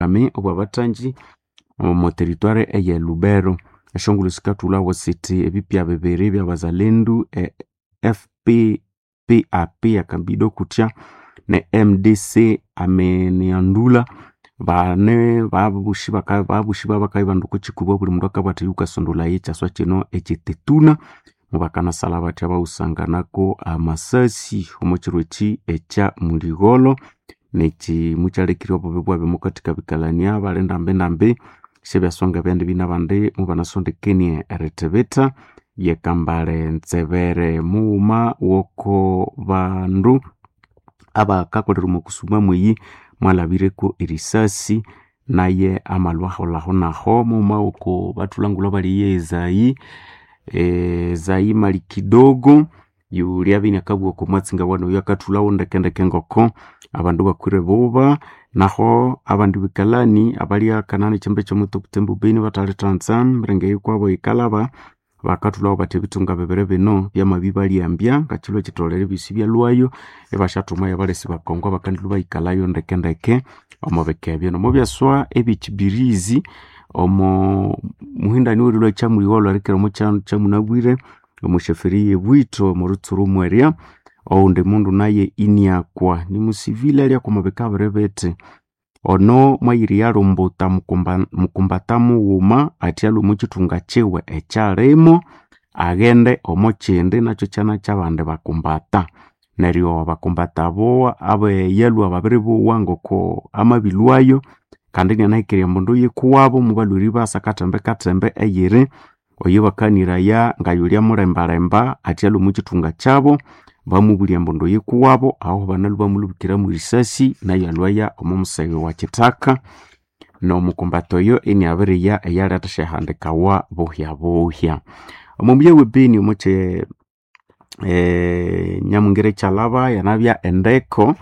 Kami obwabatanji mu territoire eye Lubero eshongulu sikatula wasiti ebipya bibiri bya bazalendu FPPAP yakambido kutya ne MDC ameniandula bane babushi bakaibandu kuchikubwa buli mundu akabata yukasondula yechaswa kino ekitetuna mubakana salabati abausanganako amasasi omukirweki ekya muligolo neki muchalekirwa bobebwa bemukatika bikalania balenda mbendambe sebyasonga bende binabande mubanasondekenie eretebeta yekambale ntsebere muuma woko bandu abakakolera mukusuma mweyi mwalabireko erisasi naye amalwaho naho muuma woko batulangula bali Zayi mali kidogo yuli abinyakabwa ko mwatsinga wano yakatulawo ndekendeke ngoko abandu bakwire boba naho abandu bikalani abali akanane chembe chomuto kutembu beni batali Tanzania mrenge yikwabo ikalaba bakatulawo batebitunga bebere bino byamabibali ambya ngachilo kitolere bisibya lwayo ebashatuma yabalesi bakongwa bakandilu bayikalayo ndekendeke omobekebye no mobyaswa ebichibirizi omo muhindani wulilo chamuliwolo arikera mu chamunabwire omusheferiye bwito mu rutsuru mweria onde mundu naye iniakwa ni musivile ali akomabeka berebete ono mwayiri yarumbota mukumbatamu wuma atialu muchitunga chewe echaremo agende omochende nacho chana chabande bakumbata neryo bakumbata bo abe yelu ababiribu wango ko amabilwayo kandi nganaikirya mundu yikuwabo mubaluri basakatembe eyire oyibakaniraya ngayulya mulembalemba atialu muchitunga chabo bamubulya mbondo yikuwabo aho banalu bamulubikira mu risasi nayo alwaya omumusege wa kitaka no mukombatoyo eni abiriya eyali atashahandikawa bohya omubye webeni omuche nyamungere chalaba yanabya endeko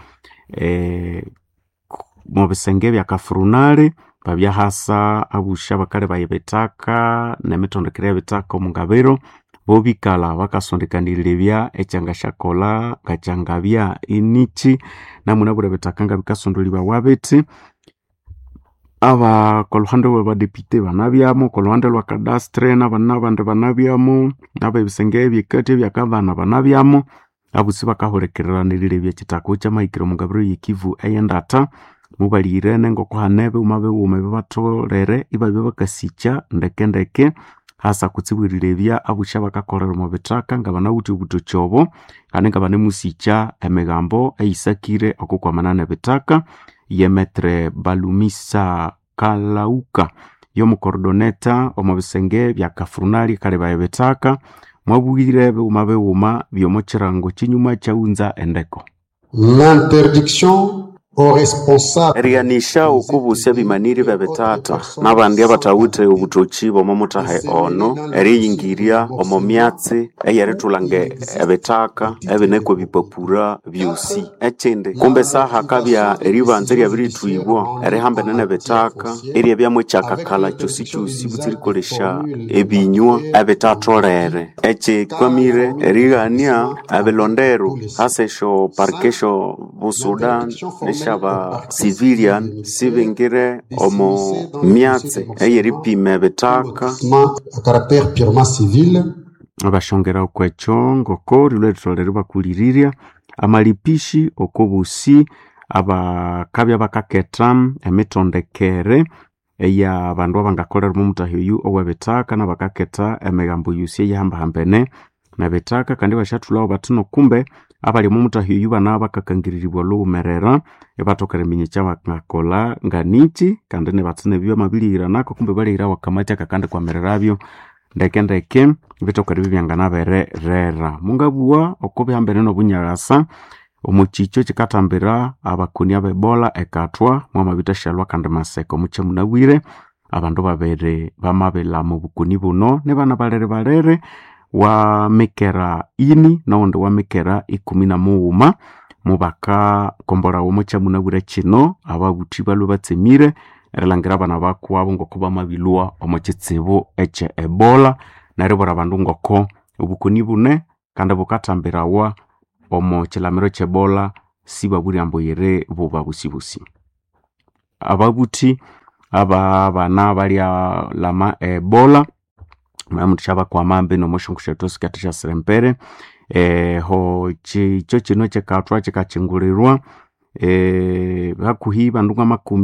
mu bisenge bya kafurunale babya hasa abusha bakale bayebetaka nemitondekere yabetaka omungabero bobikala bakasondekanirira ecyangashakola gachangabya inichi namuna bure betakanga bikasondoliba wabeti aba koluhande wa deputy banabyamo koluhande lwa kadastre n'abandi banabyamo n'abebisenge byekate byakabana banabyamo abusi bakahorekeraniririra byekitako cy'amahikiro mugabiro yikivu eyendata mubalire ngoko hanebe umabe batolere ibabe bakasicha ndekendeke hasa kutsibwirirevya abusha bakakorera mu bitaka ngabana uti ubutochobo kandi ngabane musicha emegambo eisakire okukwamanana bitaka yemetre balumisa kalauka yo mukordoneta omubisenge bya kafrunali kale bayebetaka mwabwirebe umabe byomochirango chinyuma chaunza endeko l'interdiction au responsable erianisha ukubusya bimaniri babetata nabandi abatawute ubutochi bomomutahe ono eriyingiria omomyatsi eyeretulange ebetaka ebeneko bipapura byusi echende kumbe saha kabya eribanze ryabirituibwa erihambe nene betaka eri byamwe chakakala cyusi butsirikolesha ebinywa ebetatolere eche kwamire erigania abelondero hasesho parkesho busudan shaba civilian sibengire omo myatse eyeripime betaka à caractère purement civil abashongera okwecho ngoko riletolere bakuliriria amalipishi okobusi abakabya bakaketam emitondekere eya bandu abangakolera mu mutahiyu owebetaka nabakaketa emegambo yusi yahambahambene na betaka kandi bashatulawo batino kumbe abali mu mutahiyu bana bakakangiriribwa lumerera ebatokere minyicha bakakola nganichi kandi ne batsine byo mabilira nako kumbe balira wakamati akakande kwa mererabyo ndekendeke bitokere bibyangana berera mungabuwa okubihambene no bunyagasa omuchicho chikatambira abakuni abebola ekatwa mwamabitashalwa kandi maseko muche munabwire abandu babere bamabela mu bukuni buno ne bana balere wa mekera ini na onde wa mekera 11 mubaka kombora womocha munabwire kino ababuti balwe batsemire erangira bana bakwabo ngoko bamabilwa omochitsebo eche ebola narebora bandu ngoko ubukuni bune kandi bukatambirawa omo chilamiro chebola siba buri amboyere buba busibusi ababuthi abana balya lama Ebola mamuthaba kwa mambe no moshongo shetu sikatisha serempere ho chicho chino chekatwa chikachingulirwa hakuhi bandu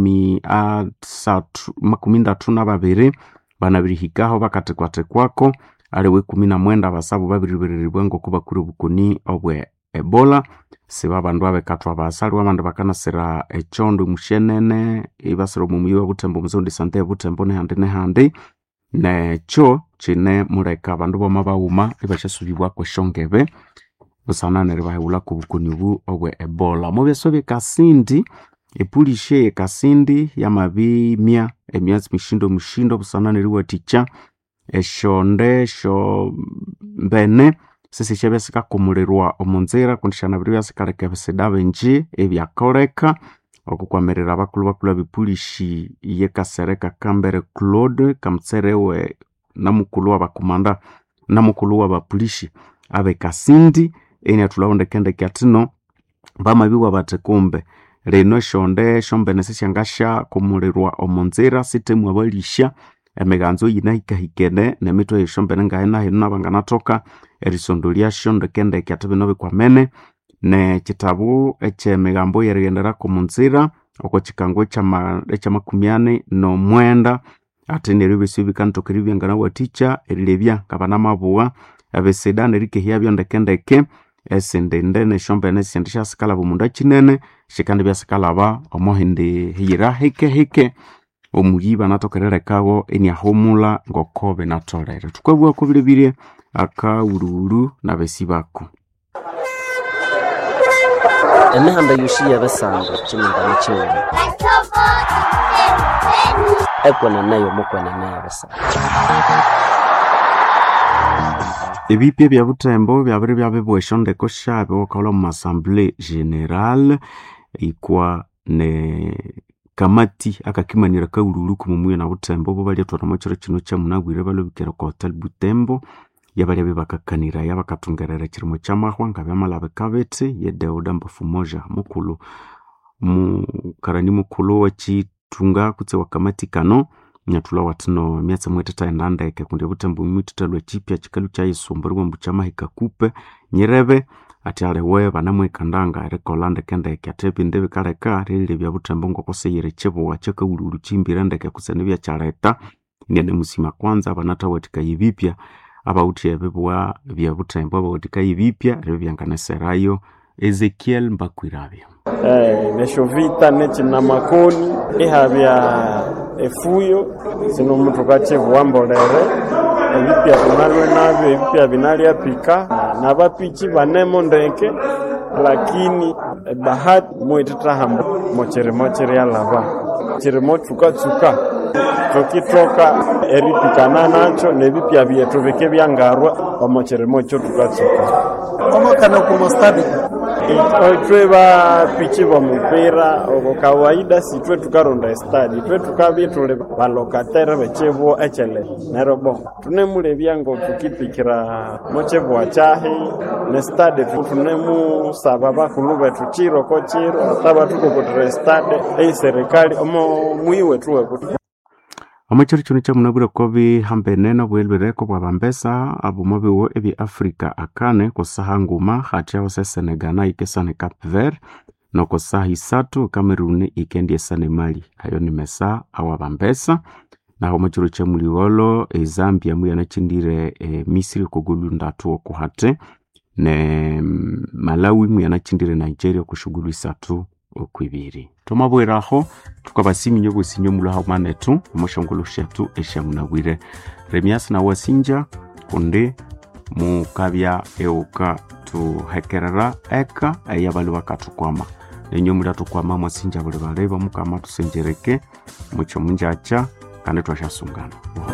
32 banabirihikaho bakatekwatekwako aliwe 19 basabu babiribiriribwa ngokuba kuri bukuni obwe Ebola siba bandu abekatwa basali abandu bakanasira echondo mushenene ibasiro mumuyiwa butembo muzondi sante butembo nehandi necho chine mureka abandu bomabawuma ibashasubibwa kweshongebe busanane ribahula kubukuni bu obwe Ebola mubyeso Kasindi epulishe Kasindi yamabimya emyatsi mushindo busanane riwaticha eshonde sho mbene sisi chebe sikakumulirwa omunzira kundishana biri byasikaleka bisedabe nji ebyakoleka okukwamerera abakulu bipulishi yekasereka Kambere Claude kamtserewe namukulu abakomanda namukulu abapulishi abe Kasindi eni atulawonde kende kyatino bamabiwa batekumbe reno shonde shombene sishangasha kumulirwa omunzira sitemu abalisha emeganzo yinahikahikene nemitwe yeshombene ngaena hino nabanganatoka erisondo lya shonde kende kyatebino bikwamene ne kitabu echemegambo yeregendera kumunzira oko chikango echa no mwenda atenere bisibi tokeribi ngana waticha erilebya kabana mabuwa abesedane rikehya byondekendeke esendende ne shombene sendisha skala bumunda chinene shikandi bya skala ba omohinde hira hike omuyiba natokerere kawo eni ahomula ngokobe natolere tukwebwa ko bilebire aka ururu na besibako emihanda yushiya basanga chimunda michewe ekwana nayo mukwana nayo basanga ebipye bya butembo byabere byabebweshonde ko shabe wakala mu assemblée générale ikwa ne kamati akakimanira kaururu kumumuye na butembo bo bali atwara machoro kino cha munagwire balobikera ko hotel butembo yabali bakakanira yabakatungerera kirimo cyamahwa ngabamalabe kabetse yedeuda mbafumoja mukulu karani mukulu wachitunga kutse wakamati kano nyatula watino myatsa mweteta endandeke kundi butembo mutitalo chipya chikalu cha isomborwa mbuchamahika kupe nyerebe ati alewe banamwe kandanga rekolande kende kyatepi ndebe kaleka rili bya butembo ngokose yire chebo wacheka ururu chimbira ndeke kusene bya chareta nyene musima kwanza banata watika yibipya abauti ebebwa bya butembo abawatika yibipya rebyankaneserayo Ezekiel Mbakwirabya neshovita nechina makoni ihabya efuyo sino mtu kachevu wambolere ebipya kunalwe nabyo ebipya binalia pika na bapichi banemo ndeke lakini bahati mwetetahambo mocheremochere yalava cheremo tsuka tokitoka eripikana nacho nebipya byetu bike byangarwa omocheremo cyo tukatsuka omokana ku stadi twe ba pichi ba mupira oko kawaida si twe tukaronda stadi twe tukabitule balokatere bechevo echele nerobo tunemule byango tukipikira mochevo achahi ne stadi tunemu sababa kulube tuchiro kochiro ataba tuko ku stadi serikali omo muiwe tuwe kuti amachari chino cha munabura kobi hambenena bwelbereko bwa bambesa abumobiwo ebi Afrika akane kosaha nguma hati yao Senegal na ikesane Cape Verde no kosaha isatu Cameroon ikendi esane Mali ayo ni mesa awa bambesa na amachari cha muliwolo Zambia muya nachindire Misiri kugulu ndatu okuhate ne Malawi muya nachindire Nigeria kushugulu isatu okwibiri tomabweraho tukabasimi nyogo sinyo mulaho manetu umushongolo shetu eshamunagwire Remias na wasinja kunde mukabya euka tuhekerera eka ayabalu bakatukwama nenyo mulatukwama mwasinja bule baleba mukama tusenjereke mucho munjacha kandi twashasungana.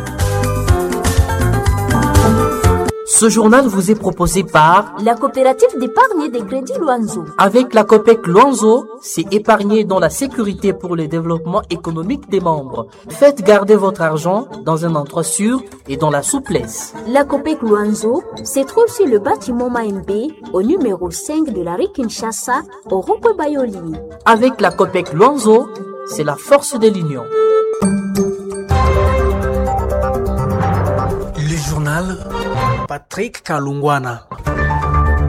Ce journal vous est proposé par la coopérative d'épargne et de crédit Luanzo. Avec la COPEC Luanzo, c'est épargner dans la sécurité pour le développement économique des membres. Faites garder votre argent dans un endroit sûr et dans la souplesse. La COPEC Luanzo se trouve sur le bâtiment Maembe au numéro 5 de la rue Kinshasa au rond-point Bayoli. Avec la COPEC Luanzo, c'est la force de l'union. Le journal Patrick Kalungwana.